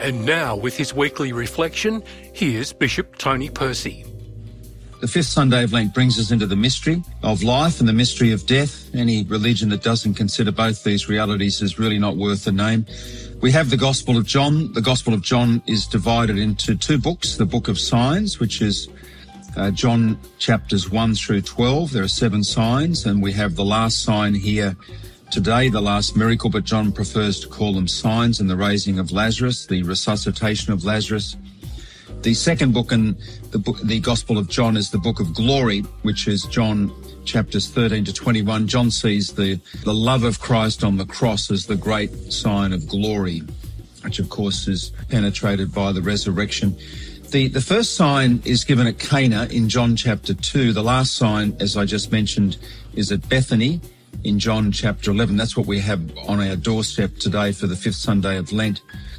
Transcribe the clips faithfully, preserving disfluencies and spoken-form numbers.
And now, with his weekly reflection, here's Bishop Tony Percy. The fifth Sunday of Lent brings us into the mystery of life and the mystery of death. Any religion that doesn't consider both these realities is really not worth the name. We have the Gospel of John. The Gospel of John is divided into two books. The book of signs, which is uh, John chapters one through twelve. There are seven signs, and we have the last sign here today, the last miracle, but John prefers to call them signs, and the raising of Lazarus, the resuscitation of Lazarus. The second book in the book, the Gospel of John, is the book of glory, which is John chapters thirteen to twenty-one. John sees the, the love of Christ on the cross as the great sign of glory, which of course is penetrated by the resurrection. The, the first sign is given at Cana in John chapter two. The last sign, as I just mentioned, is at Bethany in John chapter eleven. That's what we have on our doorstep today for the fifth Sunday of Lent.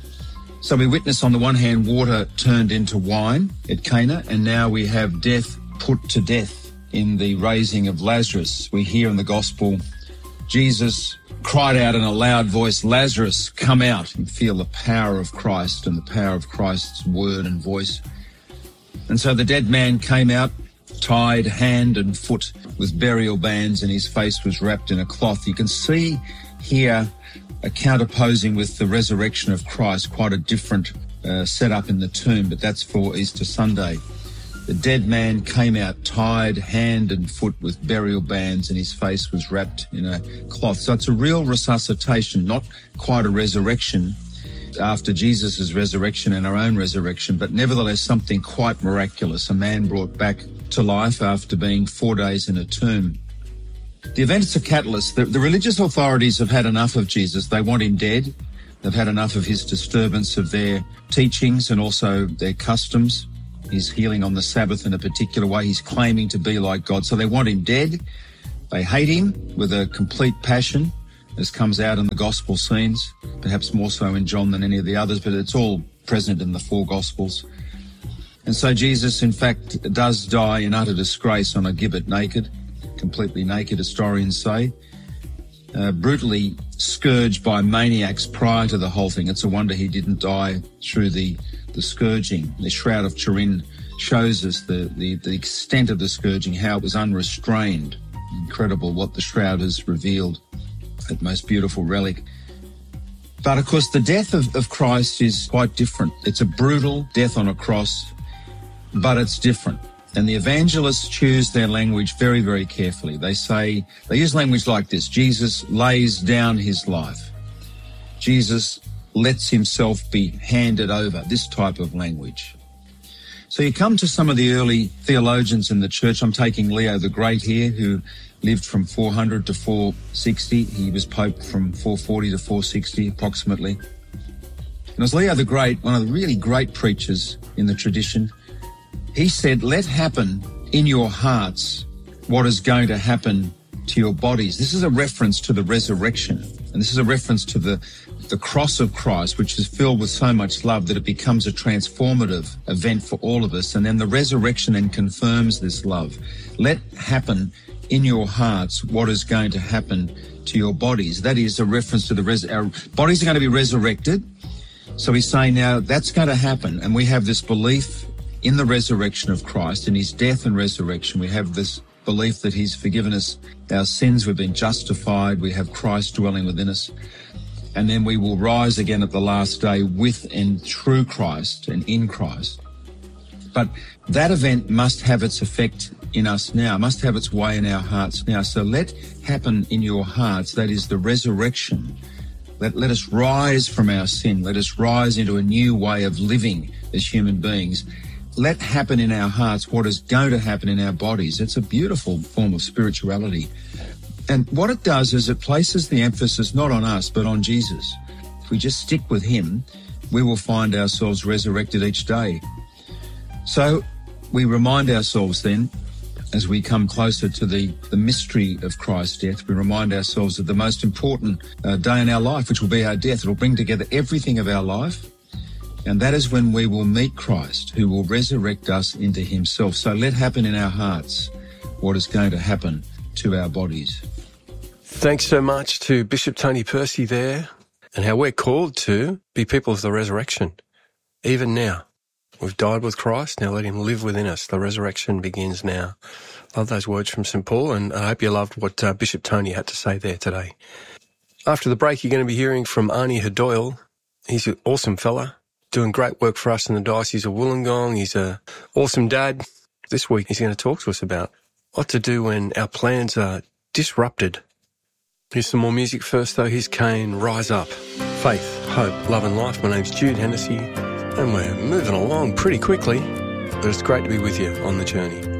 So we witness on the one hand water turned into wine at Cana, and now we have death put to death in the raising of Lazarus. We hear in the Gospel, Jesus cried out in a loud voice, "Lazarus, come out." You feel the power of Christ and the power of Christ's word and voice. And so the dead man came out, tied hand and foot with burial bands, and his face was wrapped in a cloth. You can see here a counterposing with the resurrection of Christ, quite a different uh, setup in the tomb, but that's for Easter Sunday. The dead man came out tied hand and foot with burial bands, and his face was wrapped in a cloth. So it's a real resuscitation, not quite a resurrection after Jesus' resurrection and our own resurrection, but nevertheless something quite miraculous. A man brought back to life after being four days in a tomb. The event's a catalyst. The, the religious authorities have had enough of Jesus. They want him dead. They've had enough of his disturbance of their teachings and also their customs. He's healing on the Sabbath in a particular way. He's claiming to be like God. So they want him dead. They hate him with a complete passion, as comes out in the gospel scenes, perhaps more so in John than any of the others, but it's all present in the four gospels. And so Jesus, in fact, does die in utter disgrace on a gibbet, naked, completely naked, historians say, uh, brutally scourged by maniacs prior to the whole thing. It's a wonder he didn't die through the, the scourging. The Shroud of Turin shows us the, the, the extent of the scourging, how it was unrestrained. Incredible what the shroud has revealed, that most beautiful relic. But of course, the death of, of Christ is quite different. It's a brutal death on a cross, but it's different. And the evangelists choose their language very, very carefully. They say, they use language like this: Jesus lays down his life. Jesus lets himself be handed over, this type of language. So you come to some of the early theologians in the church. I'm taking Leo the Great here, who lived from four hundred to four sixty. He was Pope from four forty to four sixty approximately. And as Leo the Great, one of the really great preachers in the tradition, he said, let happen in your hearts what is going to happen to your bodies. This is a reference to the resurrection. And this is a reference to the, the cross of Christ, which is filled with so much love that it becomes a transformative event for all of us. And then the resurrection then confirms this love. Let happen in your hearts what is going to happen to your bodies. That is a reference to the res- our bodies are going to be resurrected. So he's saying now that's going to happen. And we have this belief in the resurrection of Christ, in his death and resurrection. We have this belief that he's forgiven us our sins. We've been justified. We have Christ dwelling within us. And then we will rise again at the last day with and through Christ and in Christ. But that event must have its effect in us now, must have its way in our hearts now. So let happen in your hearts, that is the resurrection. Let, let us rise from our sin. Let us rise into a new way of living as human beings. Let happen in our hearts what is going to happen in our bodies. It's a beautiful form of spirituality. And what it does is it places the emphasis not on us, but on Jesus. If we just stick with him, we will find ourselves resurrected each day. So we remind ourselves then, as we come closer to the, the mystery of Christ's death, we remind ourselves of the most important uh, day in our life, which will be our death. It will bring together everything of our life. And that is when we will meet Christ, who will resurrect us into himself. So let happen in our hearts what is going to happen to our bodies. Thanks so much to Bishop Tony Percy there, and how we're called to be people of the resurrection. even now. We've died with Christ, now let him live within us. The resurrection begins now. Love those words from Saint Paul, and I hope you loved what uh, Bishop Tony had to say there today. After the break, you're going to be hearing from Arnie Hadoyle. He's an awesome fella, doing great work for us in the Diocese of Wollongong. He's an awesome dad. This week, he's going to talk to us about what to do when our plans are disrupted. Here's some more music first, though. Here's Kane, Rise Up. Faith, hope, love and life. My name's Jude Hennessy, and we're moving along pretty quickly, but it's great to be with you on the journey.